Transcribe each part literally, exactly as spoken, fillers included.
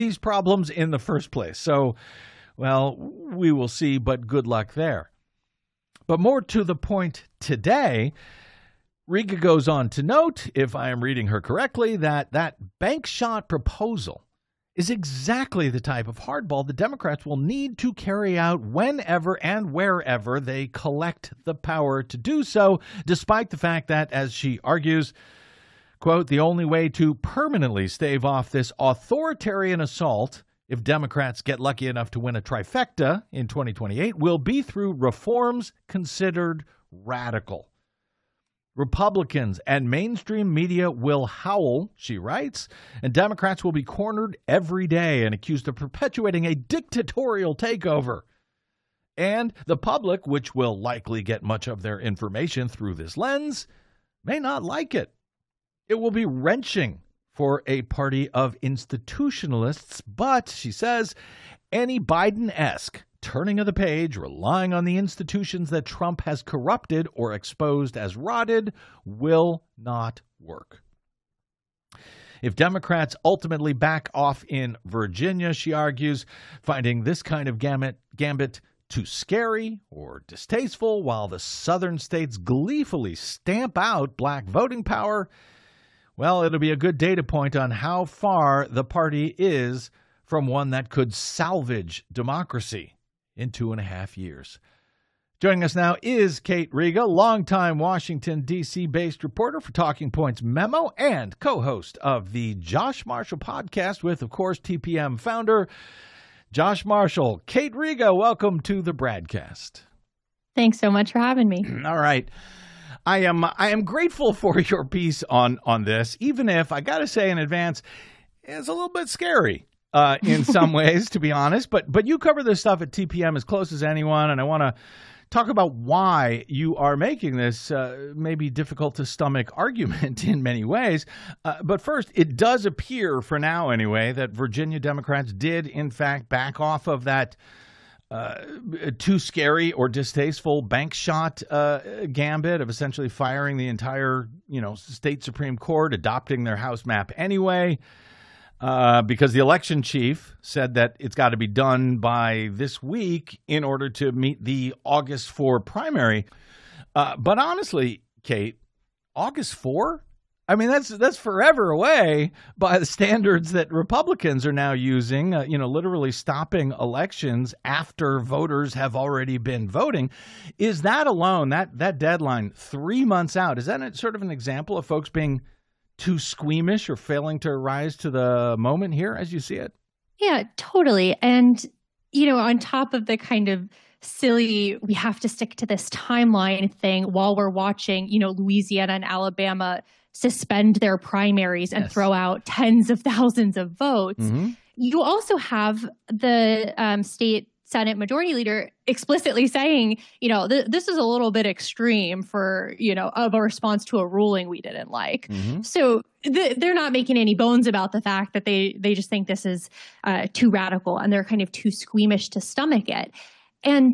these problems in the first place. So, well, we will see, but good luck there. But more to the point today, Riga goes on to note, if I am reading her correctly, that that bank shot proposal is exactly the type of hardball the Democrats will need to carry out whenever and wherever they collect the power to do so, despite the fact that, as she argues, quote, the only way to permanently stave off this authoritarian assault, if Democrats get lucky enough to win a trifecta in twenty twenty-eight, will be through reforms considered radical. Republicans and mainstream media will howl, she writes, and Democrats will be cornered every day and accused of perpetuating a dictatorial takeover. And the public, which will likely get much of their information through this lens, may not like it. It will be wrenching for a party of institutionalists, but, she says, any Biden-esque turning of the page, relying on the institutions that Trump has corrupted or exposed as rotted, will not work. If Democrats ultimately back off in Virginia, she argues, finding this kind of gambit, gambit too scary or distasteful, while the southern states gleefully stamp out black voting power, well, it'll be a good data point on how far the party is from one that could salvage democracy in two and a half years. Joining us now is Kate Riga, longtime Washington, D C-based reporter for Talking Points Memo and co-host of the Josh Marshall podcast with, of course, T P M founder Josh Marshall. Kate Riga, welcome to the Bradcast. Thanks so much for having me. All right. I am I am grateful for your piece on, on this, even if, I got to say in advance, it's a little bit scary. Uh, in some ways, to be honest, but but you cover this stuff at T P M as close as anyone, and I want to talk about why you are making this uh, maybe difficult to stomach argument in many ways. Uh, but first, it does appear, for now anyway, that Virginia Democrats did, in fact, back off of that uh, too scary or distasteful bank shot uh, gambit of essentially firing the entire, you know, state Supreme Court, adopting their House map anyway. Uh, because the election chief said that it's got to be done by this week in order to meet the August fourth primary. Uh, but honestly, Kate, August fourth? I mean, that's that's forever away by the standards that Republicans are now using, uh, you know, literally stopping elections after voters have already been voting. Is that alone, that, that deadline, three months out, is that a, sort of an example of folks being too squeamish or failing to rise to the moment here as you see it? Yeah, totally. And, you know, on top of the kind of silly, we have to stick to this timeline thing while we're watching, you know, Louisiana and Alabama suspend their primaries and yes. throw out tens of thousands of votes. Mm-hmm. You also have the um, state Senate Majority Leader explicitly saying, you know, th- this is a little bit extreme for, you know, of a response to a ruling we didn't like. Mm-hmm. So th- they're not making any bones about the fact that they they just think this is uh, too radical and they're kind of too squeamish to stomach it. And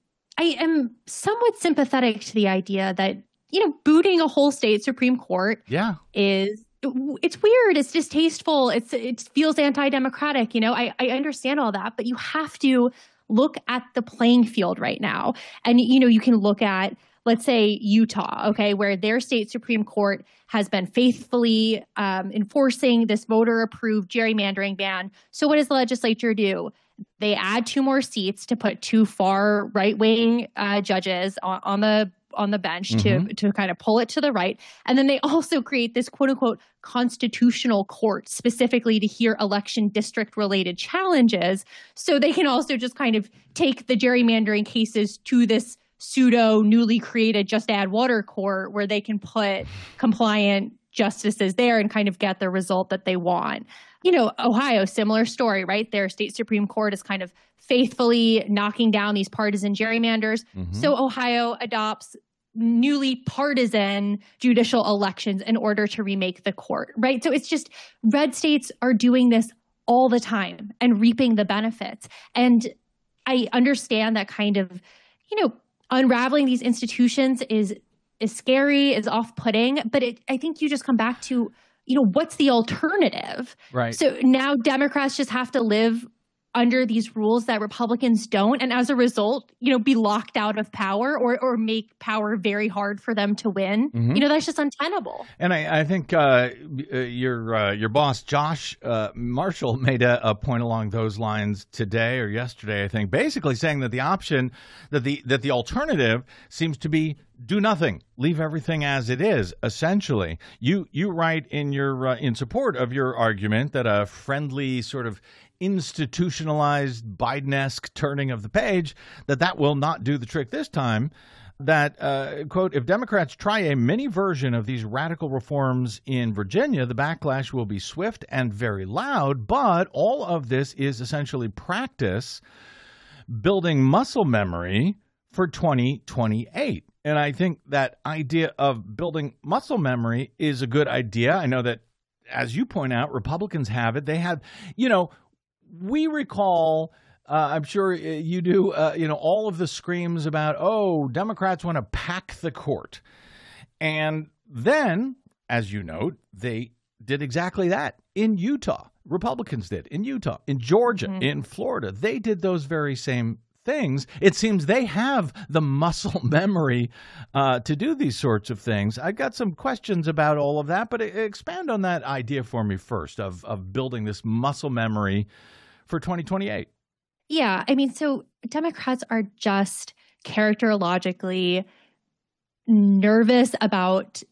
I am somewhat sympathetic to the idea that, you know, booting a whole state Supreme Court yeah. is it's weird. It's distasteful. It's it feels anti-democratic. You know, I, I understand all that, but you have to look at the playing field right now. And, you know, you can look at, let's say, Utah, okay, where their state Supreme Court has been faithfully um, enforcing this voter-approved gerrymandering ban. So what does the legislature do? They add two more seats to put two far right-wing uh, judges on, on the on the bench mm-hmm. to to kind of pull it to the right. And then they also create this quote unquote constitutional court specifically to hear election district related challenges. So they can also just kind of take the gerrymandering cases to this pseudo newly created just add water court where they can put compliant justices there and kind of get the result that they want. You know, Ohio, similar story, right? Their state Supreme Court is kind of faithfully knocking down these partisan gerrymanders. Mm-hmm. So Ohio adopts newly partisan judicial elections in order to remake the court, right? So it's just red states are doing this all the time and reaping the benefits. And I understand that kind of, you know, unraveling these institutions is is scary, is off-putting, but it, I think you just come back to you know, what's the alternative? Right. So now Democrats just have to live under these rules that Republicans don't, and as a result, you know, be locked out of power or or make power very hard for them to win. Mm-hmm. You know, that's just untenable. And I, I think uh, your uh, your boss Josh uh, Marshall made a, a point along those lines today or yesterday, I think, basically saying that the option that the that the alternative seems to be do nothing, leave everything as it is. Essentially, you you write in your uh, in support of your argument that a friendly sort of institutionalized Biden-esque turning of the page, that that will not do the trick this time. That, uh, quote, if Democrats try a mini version of these radical reforms in Virginia, the backlash will be swift and very loud. But all of this is essentially practice building muscle memory for twenty twenty-eight. And I think that idea of building muscle memory is a good idea. I know that, as you point out, Republicans have it. They have, you know, we recall, uh, I'm sure you do, uh, you know, all of the screams about, oh, Democrats want to pack the court. And then, as you note, they did exactly that in Utah. Republicans did in Utah, in Georgia, mm-hmm. in Florida. They did those very same things. It seems they have the muscle memory uh, to do these sorts of things. I got some questions about all of that, but expand on that idea for me first of of building this muscle memory for twenty twenty-eight. Yeah, I mean, so Democrats are just characterologically nervous about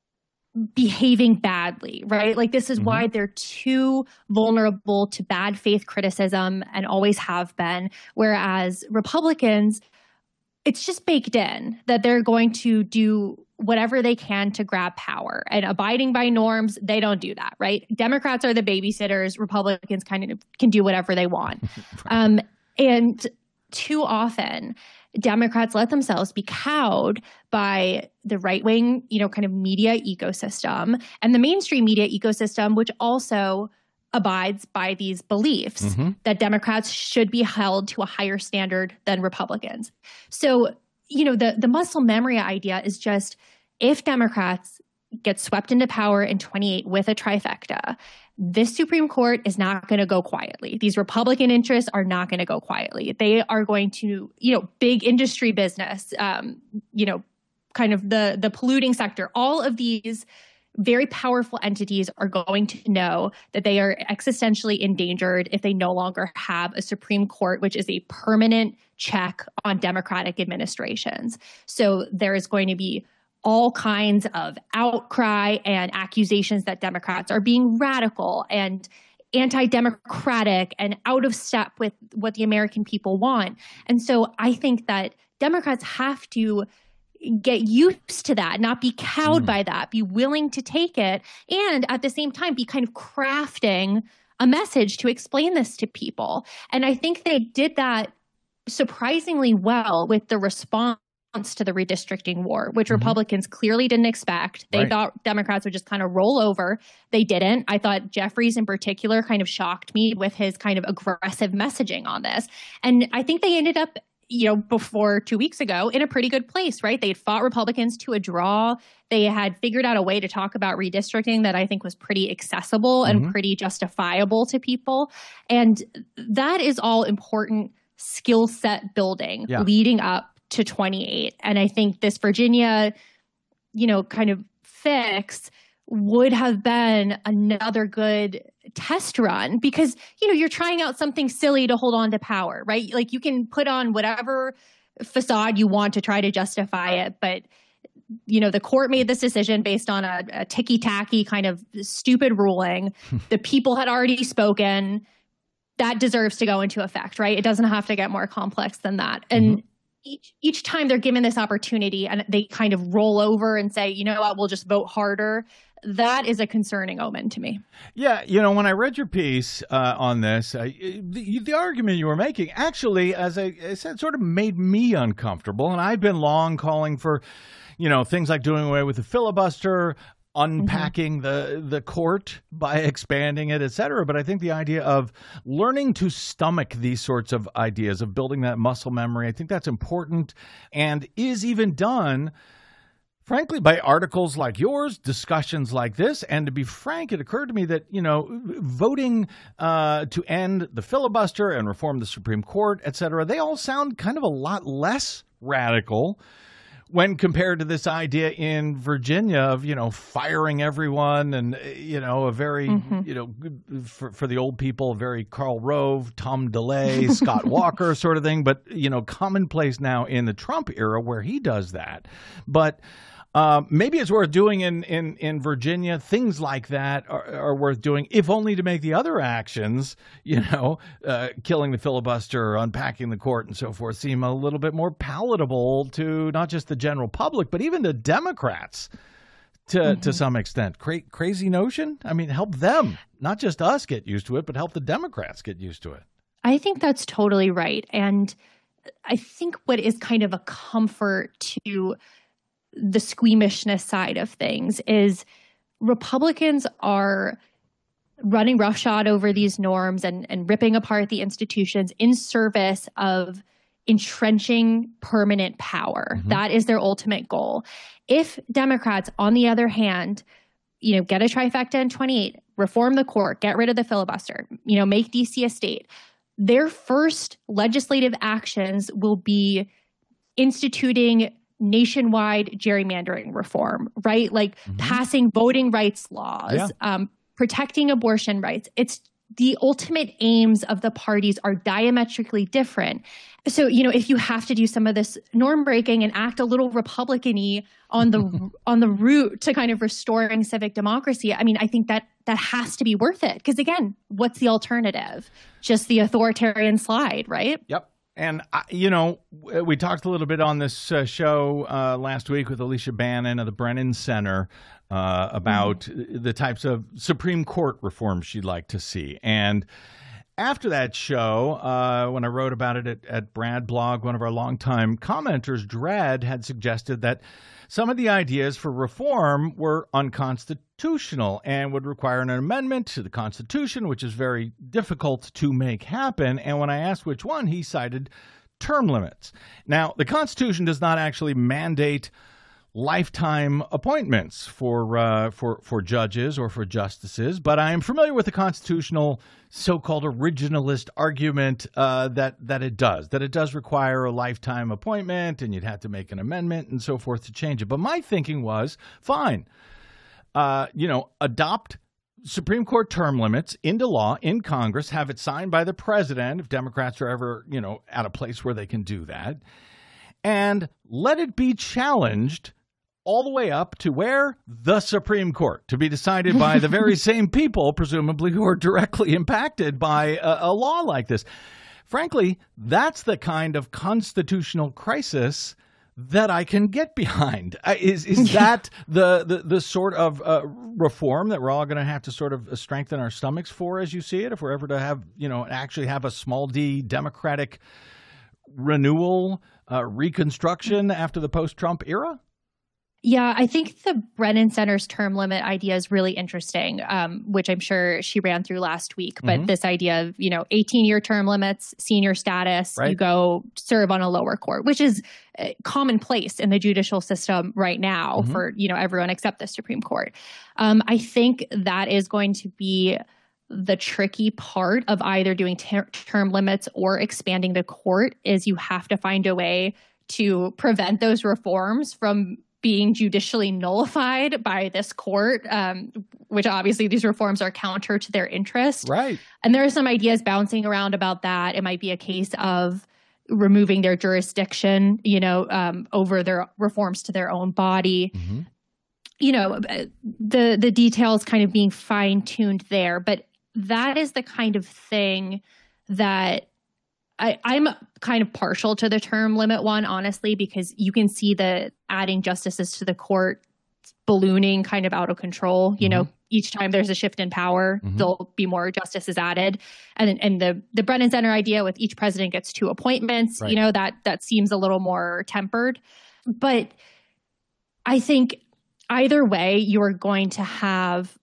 behaving badly, right? Like this is mm-hmm. why they're too vulnerable to bad faith criticism and always have been. Whereas Republicans, it's just baked in that they're going to do whatever they can to grab power, and abiding by norms, they don't do that, right? Democrats are the babysitters. Republicans kind of can do whatever they want. right. Um, and too often, Democrats let themselves be cowed by the right-wing, you know, kind of media ecosystem and the mainstream media ecosystem, which also abides by these beliefs mm-hmm. that Democrats should be held to a higher standard than Republicans. So, you know, the, the muscle memory idea is just, if Democrats get swept into power in twenty-eight with a trifecta, this Supreme Court is not going to go quietly. These Republican interests are not going to go quietly. They are going to, you know, big industry business, um, you know, kind of the, the polluting sector, all of these very powerful entities are going to know that they are existentially endangered if they no longer have a Supreme Court, which is a permanent check on Democratic administrations. So there is going to be all kinds of outcry and accusations that Democrats are being radical and anti-democratic and out of step with what the American people want. And so I think that Democrats have to get used to that, not be cowed mm. by that, be willing to take it, and at the same time be kind of crafting a message to explain this to people. And I think they did that surprisingly well with the response to the redistricting war, which mm-hmm. Republicans clearly didn't expect. They right. thought Democrats would just kind of roll over. They didn't. I thought Jeffries in particular kind of shocked me with his kind of aggressive messaging on this. And I think they ended up, you know, before two weeks ago in a pretty good place, right? They had fought Republicans to a draw. They had figured out a way to talk about redistricting that I think was pretty accessible mm-hmm. and pretty justifiable to people. And that is all important skill set building yeah. leading up to twenty-eight. And I think this Virginia, you know, kind of fix would have been another good test run because, you know, you're trying out something silly to hold on to power, right? Like you can put on whatever facade you want to try to justify it. But, you know, the court made this decision based on a, a ticky-tacky kind of stupid ruling. The people had already spoken. That deserves to go into effect, right? It doesn't have to get more complex than that. And mm-hmm. Each, each time they're given this opportunity and they kind of roll over and say, you know what, we'll just vote harder. That is a concerning omen to me. Yeah. You know, when I read your piece uh, on this, uh, the, the argument you were making actually, as I, I said, sort of made me uncomfortable. And I've been long calling for, you know, things like doing away with the filibuster, unpacking mm-hmm. the the court by expanding it, et cetera. But I think the idea of learning to stomach these sorts of ideas, of building that muscle memory, I think that's important and is even done Frankly, by articles like yours, discussions like this, and to be frank, it occurred to me that, you know, voting uh, to end the filibuster and reform the Supreme Court, et cetera, they all sound kind of a lot less radical when compared to this idea in Virginia of, you know, firing everyone and, you know, a very, mm-hmm. you know, for, for the old people, a very Karl Rove, Tom DeLay, Scott Walker sort of thing, but, you know, commonplace now in the Trump era where he does that. But Uh, maybe it's worth doing in, in, in Virginia. Things like that are, are worth doing, if only to make the other actions, you know, uh, killing the filibuster, unpacking the court, and so forth, seem a little bit more palatable to not just the general public, but even to Democrats to mm-hmm. to some extent. Cra- crazy notion? I mean, help them, not just us get used to it, but help the Democrats get used to it. I think that's totally right. And I think what is kind of a comfort to the squeamishness side of things is Republicans are running roughshod over these norms and, and ripping apart the institutions in service of entrenching permanent power. Mm-hmm. That is their ultimate goal. If Democrats, on the other hand, you know, get a trifecta in twenty-eight, reform the court, get rid of the filibuster, you know, make D C a state, their first legislative actions will be instituting nationwide gerrymandering reform, right? Like mm-hmm. passing voting rights laws, yeah. um, protecting abortion rights. It's the ultimate aims of the parties are diametrically different. So, you know, if you have to do some of this norm breaking and act a little Republican-y on the on the route to kind of restoring civic democracy, I mean, I think that that has to be worth it. Because again, what's the alternative? Just the authoritarian slide, right? Yep. And, uh, you know, we talked a little bit on this uh, show uh, last week with Alicia Bannon of the Brennan Center uh, about mm-hmm. the types of Supreme Court reforms she'd like to see. And after that show, uh, when I wrote about it at, at Brad Blog, one of our longtime commenters, Dredd, had suggested that some of the ideas for reform were unconstitutional and would require an amendment to the Constitution, which is very difficult to make happen. And when I asked which one, he cited term limits. Now, the Constitution does not actually mandate lifetime appointments for uh, for for judges or for justices, but I am familiar with the constitutional so-called originalist argument uh, that that it does, that it does require a lifetime appointment, and you'd have to make an amendment and so forth to change it. But my thinking was, fine, uh, you know, adopt Supreme Court term limits into law in Congress, have it signed by the president if Democrats are ever, you know, at a place where they can do that, and let it be challenged all the way up to where? The Supreme Court, to be decided by the very same people, presumably, who are directly impacted by a, a law like this. Frankly, that's the kind of constitutional crisis that I can get behind. Uh, is is that the, the, the sort of uh, reform that we're all going to have to sort of strengthen our stomachs for, as you see it, if we're ever to have, you know, actually have a small d democratic renewal, uh, reconstruction after the post-Trump era? Yeah, I think the Brennan Center's term limit idea is really interesting, um, which I'm sure she ran through last week. But mm-hmm. this idea of, you know, eighteen-year term limits, senior status, right. You go serve on a lower court, which is uh, commonplace in the judicial system right now mm-hmm. for, you know, everyone except the Supreme Court. Um, I think that is going to be the tricky part of either doing ter- term limits or expanding the court is you have to find a way to prevent those reforms from being judicially nullified by this court, um, which obviously these reforms are counter to their interest. Right. And there are some ideas bouncing around about that. It might be a case of removing their jurisdiction, you know, um, over their reforms to their own body. Mm-hmm. You know, the the details kind of being fine-tuned there. But that is the kind of thing that I, I'm kind of partial to the term limit one, honestly, because you can see the adding justices to the court ballooning kind of out of control. You mm-hmm. know, each time there's a shift in power, mm-hmm. there'll be more justices added. And and the the Brennan Center idea with each president gets two appointments, right. you know, that that seems a little more tempered. But I think either way, you're going to have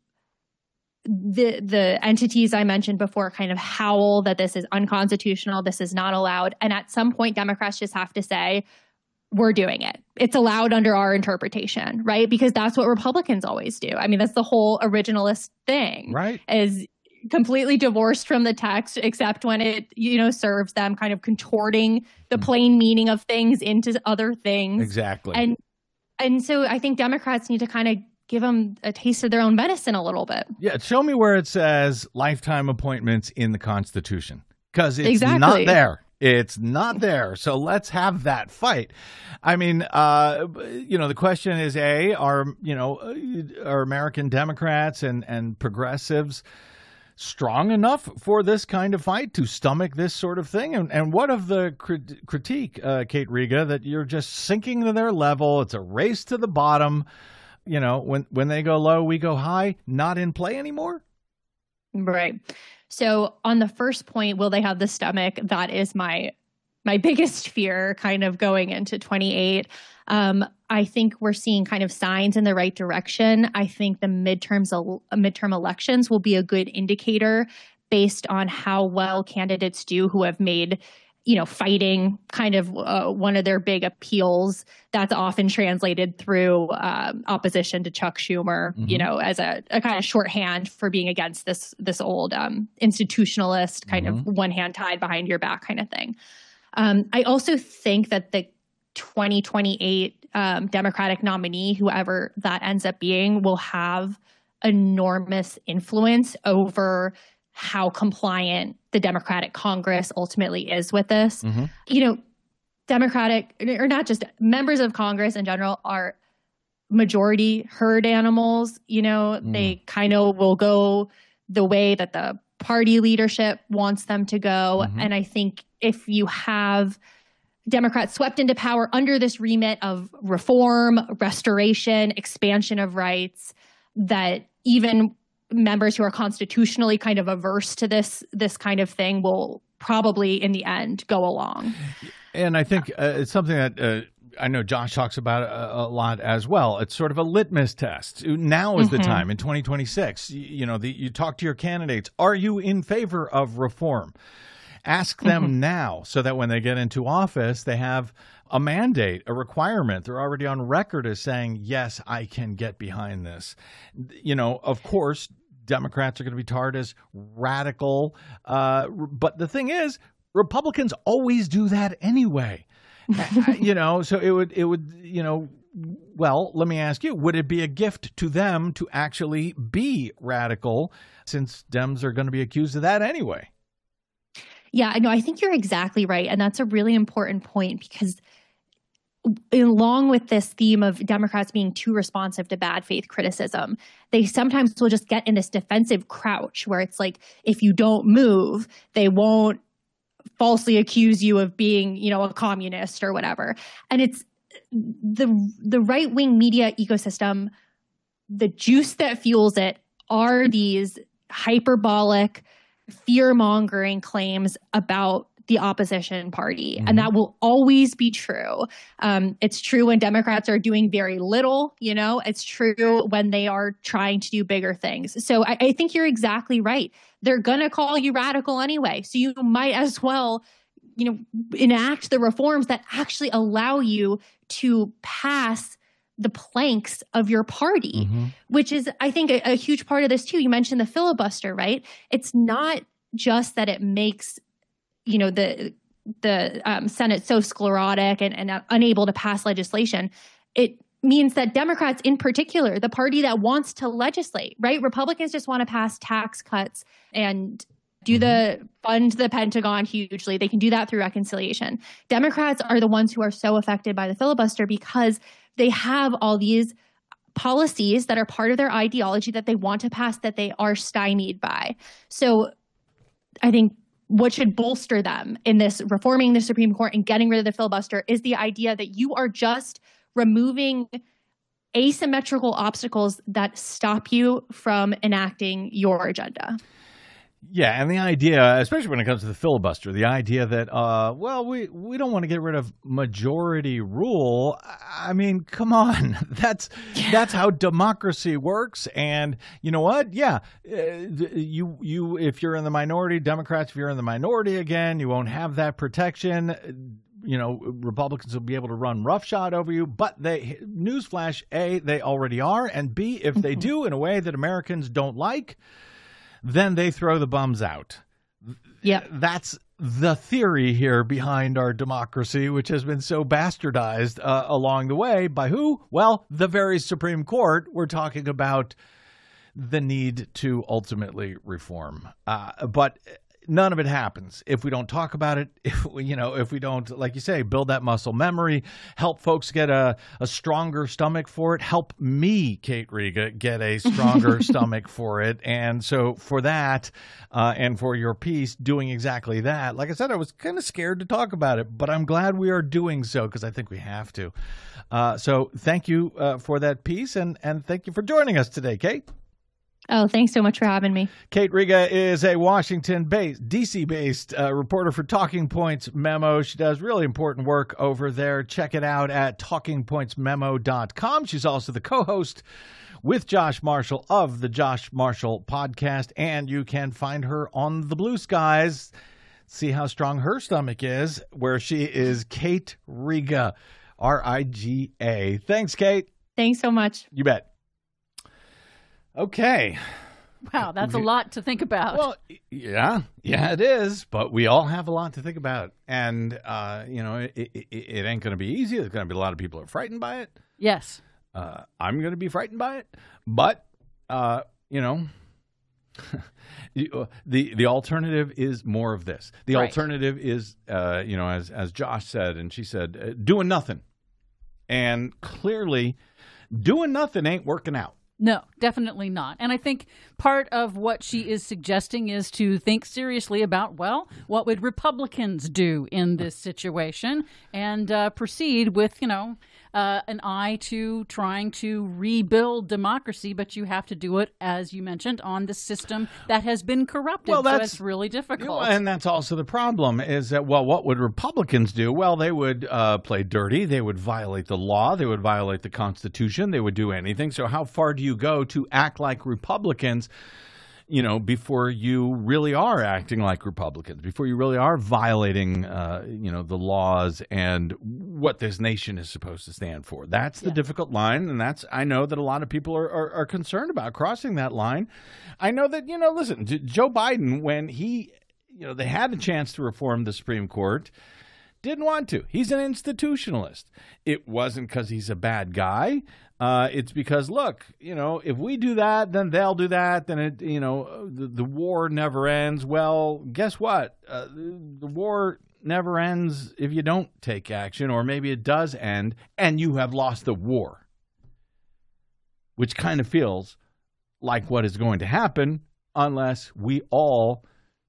the the entities I mentioned before kind of howl that this is unconstitutional, this is not allowed. And at some point, Democrats just have to say, we're doing it. It's allowed under our interpretation, right? Because that's what Republicans always do. I mean, that's the whole originalist thing, right? Is completely divorced from the text, except when it, you know, serves them, kind of contorting the plain meaning of things into other things. Exactly. And and so I think Democrats need to kind of give them a taste of their own medicine a little bit. Yeah, show me where it says lifetime appointments in the Constitution, because it's exactly. not there. It's not there. So let's have that fight. I mean, uh, you know, the question is, A, are, you know, are American Democrats and, and progressives strong enough for this kind of fight to stomach this sort of thing? And, and what of the crit- critique, uh, Kate Riga, that you're just sinking to their level? It's a race to the bottom. You know, when, when they go low, we go high, not in play anymore? Right. So on the first point, will they have the stomach? That is my my biggest fear kind of going into twenty-eight. Um, I think we're seeing kind of signs in the right direction. I think the midterms, midterm elections will be a good indicator based on how well candidates do who have made, you know, fighting kind of uh, one of their big appeals. That's often translated through uh, opposition to Chuck Schumer, mm-hmm. you know, as a, a kind of shorthand for being against this this old um, institutionalist kind mm-hmm. of one hand tied behind your back kind of thing. Um, I also think that the twenty twenty-eight um, Democratic nominee, whoever that ends up being, will have enormous influence over how compliant the Democratic Congress ultimately is with this. Mm-hmm. You know, Democratic, or not just members of Congress in general, are majority herd animals. You know, mm. they kind of will go the way that the party leadership wants them to go. Mm-hmm. And I think if you have Democrats swept into power under this remit of reform, restoration, expansion of rights, that even members who are constitutionally kind of averse to this this kind of thing will probably in the end go along. And I think uh, it's something that uh, I know Josh talks about a, a lot as well. It's sort of a litmus test. Now is mm-hmm. the time in twenty twenty-six. You, you know, the, you talk to your candidates. Are you in favor of reform? Ask them mm-hmm. now, so that when they get into office, they have a mandate, a requirement. They're already on record as saying, yes, I can get behind this. You know, of course, Democrats are going to be tarred as radical. Uh, but the thing is, Republicans always do that anyway. You know, so it would, it would, you know, well, let me ask you, would it be a gift to them to actually be radical, since Dems are going to be accused of that anyway? Yeah, no, I think you're exactly right. And that's a really important point, because along with this theme of Democrats being too responsive to bad faith criticism, they sometimes will just get in this defensive crouch where it's like, if you don't move, they won't falsely accuse you of being, you know, a communist or whatever. And it's the the right-wing media ecosystem, the juice that fuels it are these hyperbolic, fear-mongering claims about the opposition party. Mm-hmm. And that will always be true. Um, it's true when Democrats are doing very little, you know, it's true when they are trying to do bigger things. So I, I think you're exactly right. They're going to call you radical anyway. So you might as well, you know, enact the reforms that actually allow you to pass the planks of your party, mm-hmm. which is, I think, a, a huge part of this too. You mentioned the filibuster, right? It's not just that it makes, you know, the the um, Senate so sclerotic and, and uh, unable to pass legislation. It means that Democrats in particular, the party that wants to legislate, right? Republicans just want to pass tax cuts and do the fund the Pentagon hugely. They can do that through reconciliation. Democrats are the ones who are so affected by the filibuster because they have all these policies that are part of their ideology that they want to pass that they are stymied by. So I think what should bolster them in this reforming the Supreme Court and getting rid of the filibuster is the idea that you are just removing asymmetrical obstacles that stop you from enacting your agenda. Yeah, and the idea, especially when it comes to the filibuster, the idea that, uh, well, we, we don't want to get rid of majority rule. I mean, come on. That's yeah. that's how democracy works. And you know what? Yeah, you you if you're in the minority, Democrats, if you're in the minority again, you won't have that protection. you know, Republicans will be able to run roughshod over you. But they, newsflash, A, they already are. And B, if they do in a way that Americans don't like, then they throw the bums out. Yeah. That's the theory here behind our democracy, which has been so bastardized uh, along the way by who? Well, the very Supreme Court. We're talking about the need to ultimately reform. Uh, but none of it happens if we don't talk about it, if we, you know, if we don't, like you say, build that muscle memory, help folks get a, a stronger stomach for it, help me, Kate Riga, get a stronger stomach for it. And so for that uh, and for your piece doing exactly that, like I said, I was kind of scared to talk about it, but I'm glad we are doing so because I think we have to. Uh, so thank you uh, for that piece, and, and thank you for joining us today, Kate. Oh, thanks so much for having me. Kate Riga is a Washington-based, D C-based uh, reporter for Talking Points Memo. She does really important work over there. Check it out at talking points memo dot com. She's also the co-host with Josh Marshall of the Josh Marshall Podcast, and you can find her on the Blue Skies. See how strong her stomach is, where she is Kate Riga, R I G A. Thanks, Kate. Thanks so much. You bet. Okay. Wow, that's a lot to think about. Well, yeah, yeah, it is. But we all have a lot to think about. And, uh, you know, it, it, it ain't going to be easy. There's going to be a lot of people who are frightened by it. Yes. Uh, I'm going to be frightened by it. But, uh, you know, the the alternative is more of this. The Right. alternative is, uh, you know, as, as Josh said, and she said, uh, doing nothing. And clearly, doing nothing ain't working out. No, definitely not. And I think part of what she is suggesting is to think seriously about, well, what would Republicans do in this situation, and uh, proceed with, you know, uh, an eye to trying to rebuild democracy. But you have to do it, as you mentioned, on the system that has been corrupted. Well, that's, so it's really difficult. And that's also the problem is that, well, what would Republicans do? Well, they would uh, play dirty. They would violate the law. They would violate the Constitution. They would do anything. So how far do you go to act like Republicans, you know, before you really are acting like Republicans, before you really are violating, uh, you know, the laws and what this nation is supposed to stand for? That's the Yeah. difficult line. And that's, I know that a lot of people are, are, are concerned about crossing that line. I know that, you know, listen, J- Joe Biden, when he, you know, they had a chance to reform the Supreme Court, didn't want to. He's an institutionalist. It wasn't because he's a bad guy. Uh, it's because, look, you know, if we do that, then they'll do that. Then, it, you know, the, the war never ends. Well, guess what? Uh, the war never ends if you don't take action, or maybe it does end and you have lost the war, which kind of feels like what is going to happen unless we all,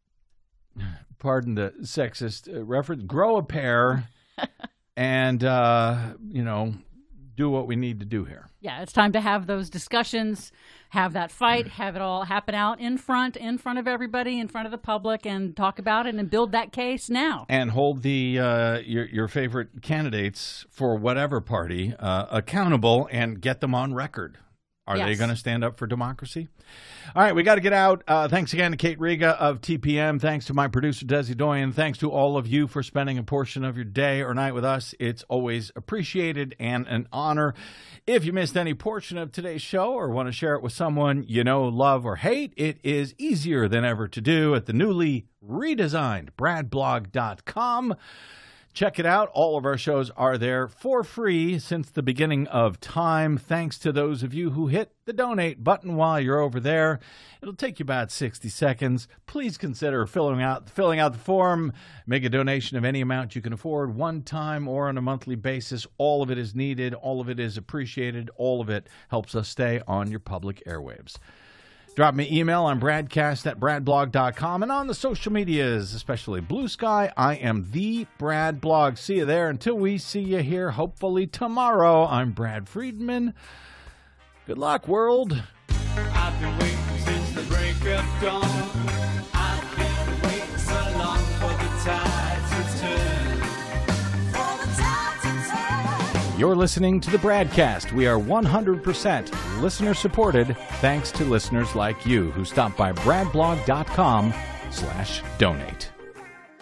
pardon the sexist reference, grow a pair and, uh, you know, do what we need to do here. Yeah, it's time to have those discussions, have that fight, have it all happen out in front, in front of everybody, in front of the public, and talk about it and build that case now. And hold the uh, your your favorite candidates for whatever party uh, accountable and get them on record. Are Yes. they going to stand up for democracy? All right, we got to get out. Uh, thanks again to Kate Riga of T P M. Thanks to my producer, Desi Doyen. Thanks to all of you for spending a portion of your day or night with us. It's always appreciated and an honor. If you missed any portion of today's show or want to share it with someone you know, love, or hate, it is easier than ever to do at the newly redesigned brad blog dot com. Check it out. All of our shows are there for free since the beginning of time. Thanks to those of you who hit the donate button while you're over there. It'll take you about sixty seconds. Please consider filling out filling out the form. Make a donation of any amount you can afford, one time or on a monthly basis. All of it is needed. All of it is appreciated. All of it helps us stay on your public airwaves. Drop me an email on bradcast at brad blog dot com, and on the social medias, especially Blue Sky, I am the Brad Blog. See you there. Until we see you here, hopefully tomorrow, I'm Brad Friedman. Good luck, world. I've been waiting since the break of dawn. I've been waiting so long for the tide to turn. For the tide to turn. You're listening to the Bradcast. We are one hundred percent listener-supported, thanks to listeners like you who stop by brad blog dot com slash donate.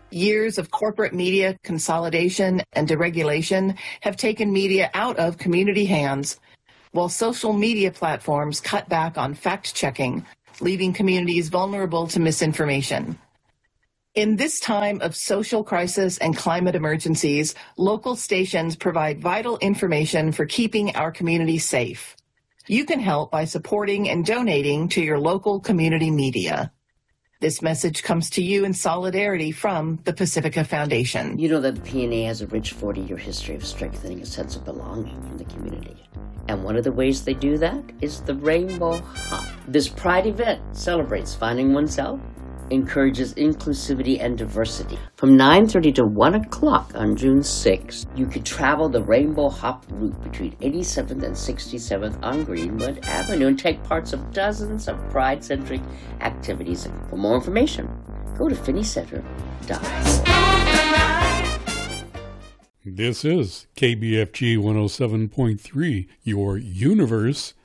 Years of corporate media consolidation and deregulation have taken media out of community hands, while social media platforms cut back on fact-checking, leaving communities vulnerable to misinformation. In this time of social crisis and climate emergencies, local stations provide vital information for keeping our communities safe. You can help by supporting and donating to your local community media. This message comes to you in solidarity from the Pacifica Foundation. You know that the P N A has a rich forty-year history of strengthening a sense of belonging in the community. And one of the ways they do that is the Rainbow Hop. This Pride event celebrates finding oneself, encourages inclusivity and diversity. From nine thirty to one o'clock on June sixth, you could travel the Rainbow Hop route between eighty-seventh and sixty-seventh on Greenwood Avenue and take parts of dozens of Pride-centric activities. For more information, go to finney center dot org. This is K B F G one oh seven point three, your universe